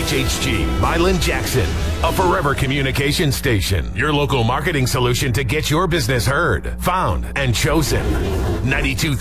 WHHG, Milan Jackson, a forever communication station. Your local marketing solution to get your business heard, found, and chosen. 92.